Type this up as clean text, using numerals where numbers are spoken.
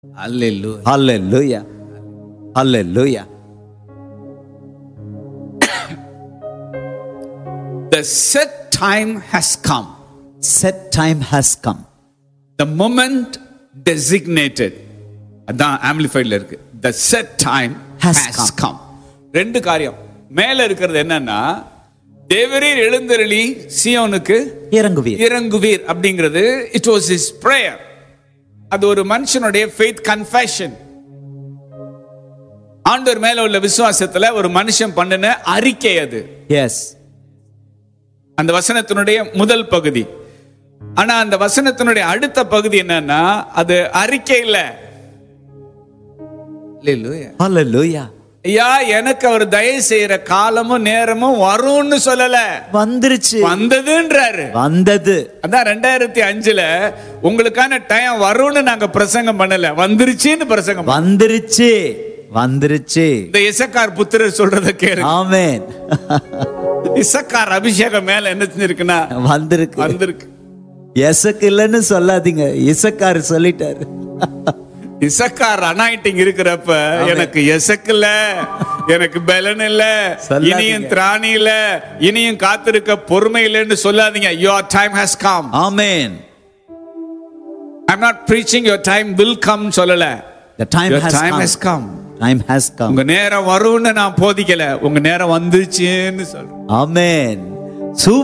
Hallelujah. Hallelujah. Hallelujah. The set time has come. Set time has come. The moment designated. அதான் ஆம்பிளிஃபைட்ல இருக்கு. The set time Has has come. ரெண்டு காரியம். மேல இருக்கிறது என்னன்னா, தேவரீர் எழுந்தருளி சீயோனுக்கு இறங்குவீர் அப்படிங்கிறது it was his prayer. அது ஒரு மனுஷனுடைய faith confession. ஆண்டவர் மேல உள்ள விசுவாசத்துல ஒரு மனுஷன் பண்ணின அறிக்கை அது. Yes. அந்த வசனத்தினுடைய முதல் பகுதி. ஆனா அந்த வசனத்தினுடைய அடுத்த பகுதி என்னன்னா, அது அறிக்கை இல்ல. Hallelujah. Hallelujah. ஐயா, எனக்கு அவர் தயவு செய்யற காலமும் நேரமும் வரும்னு சொல்லல, வந்துருச்சு, வந்ததுன்றாரு. வந்தது. அதான் 2005ல உங்களுக்கான டைம் வரும்னு நாங்க பிரசங்கம் பண்ணல, வந்துருச்சுன்னு பிரசங்கம். வந்துருச்சு, வந்துருச்சு. இந்த இசக்கார் புத்திரர் சொல்றத கேளு. ஆமென். இசக்கார் அபிஷேகம் மேல என்ன செஞ்சிருக்குன்னா வந்திருக்கு. எசக்கு இல்லன்னு சொல்லாதீங்க, இசக்கார் சொல்லிட்டாரு. இசக்கார் அனாயிட்டிங் இருக்கிறப்ப எனக்கு எசக்கு இல்ல, எனக்கு பலன் இல்ல, இனியும் திராணி இல்ல, இனியும் காத்திருக்க பொறுமை இல்லைன்னு சொல்லாதீங்க. Your time has come. Amen. I'm not preaching your time will come சொல்லல. The time Your has time come. has come. Time has come. உங்க நேரம் வரும்னு நான் போதிக்கல, உங்க நேரம் வந்துச்சுன்னு சொல்றேன். Amen.